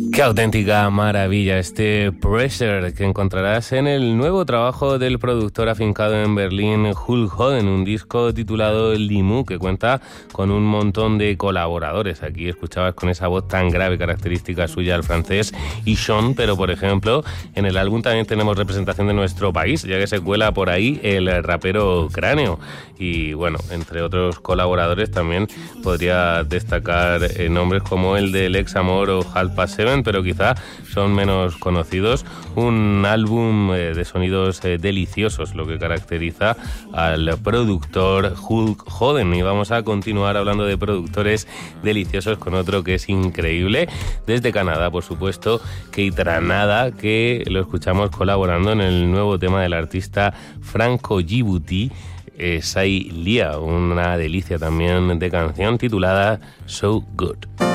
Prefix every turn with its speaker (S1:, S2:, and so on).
S1: Qué auténtica maravilla este Pressure que encontrarás en el nuevo trabajo del productor afincado en Berlín, Hulk Hoden, un disco titulado Limu que cuenta con un montón de colaboradores. Aquí escuchabas con esa voz tan grave característica suya el francés Ichon, pero por ejemplo en el álbum también tenemos representación de nuestro país, ya que se cuela por ahí el rapero Cráneo. Y bueno, entre otros colaboradores también podría destacar nombres como el del Ex Amor o Half Past Seven, pero quizá son menos conocidos. Un álbum de sonidos deliciosos, lo que caracteriza al productor Hulk Hoden. Y vamos a continuar hablando de productores deliciosos con otro que es increíble. Desde Canadá, por supuesto, Keitranada, que lo escuchamos colaborando en el nuevo tema del artista Franco Djibouti, Sai Lia, una delicia también de canción titulada So Good.